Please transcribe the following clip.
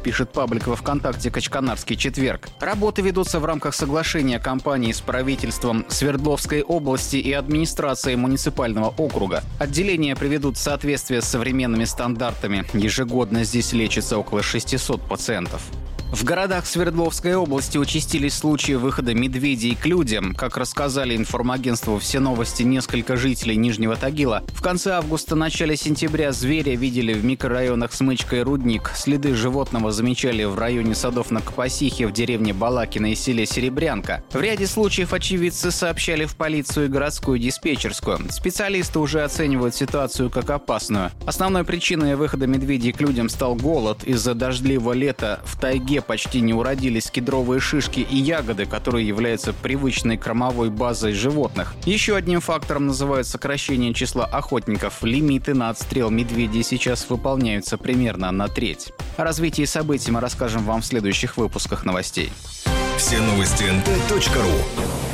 пишет паблик во ВКонтакте «Качканарский четверг». Работы ведутся в рамках соглашения компании с правительством Свердловской области и администрацией муниципального округа. Отделения приведут в соответствие с современными стандартами. Ежегодно здесь лечится около 600 пациентов. В городах Свердловской области участились случаи выхода медведей к людям. Как рассказали информагентству «Все новости» несколько жителей Нижнего Тагила, в конце августа-начале сентября зверя видели в микрорайонах Смычка и Рудник. Следы животного замечали в районе садов на Капасихе, в деревне Балакино и селе Серебрянка. В ряде случаев очевидцы сообщали в полицию и городскую диспетчерскую. Специалисты уже оценивают ситуацию как опасную. Основной причиной выхода медведей к людям стал голод. Из-за дождливого лета в тайге почти не уродились кедровые шишки и ягоды, которые являются привычной кормовой базой животных. Еще одним фактором называют сокращение числа охотников. Лимиты на отстрел медведей сейчас выполняются примерно на треть. О развитии событий мы расскажем вам в следующих выпусках новостей. Все новости nt.ru